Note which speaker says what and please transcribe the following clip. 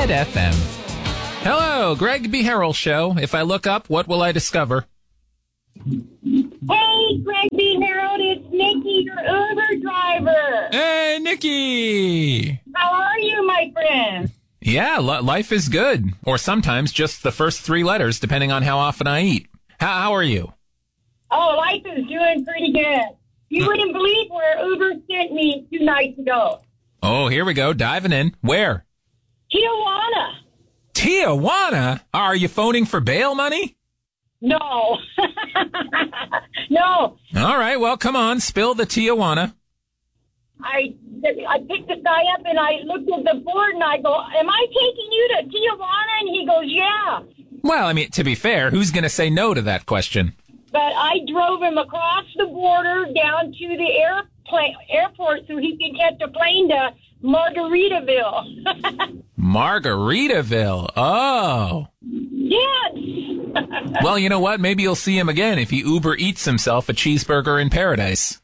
Speaker 1: Red FM. Hello, Greg B. Harrell Show. If I look up, what will I discover?
Speaker 2: Hey, Greg B. Harold, it's Nikki, your Uber driver.
Speaker 1: Hey, Nikki.
Speaker 2: How are you, my friend?
Speaker 1: Yeah, life is good. Or sometimes just the first 3 letters, depending on how often I eat. How are you?
Speaker 2: Oh, life is doing pretty good. You wouldn't believe where Uber sent me 2 nights ago.
Speaker 1: Oh, here we go, diving in. Where?
Speaker 2: Tijuana.
Speaker 1: Tijuana? Are you phoning for bail money?
Speaker 2: No. No.
Speaker 1: All right, well, come on, spill the Tijuana.
Speaker 2: I picked the guy up and I looked at the board and I go, am I taking you to Tijuana? And he goes, yeah.
Speaker 1: Well, I mean, to be fair, who's going to say no to that question?
Speaker 2: But I drove him across the border down to the airport so he could catch a plane to Margaritaville.
Speaker 1: Margaritaville. Oh.
Speaker 2: Yes.
Speaker 1: Well, you know what? Maybe you'll see him again if he Uber eats himself a cheeseburger in paradise.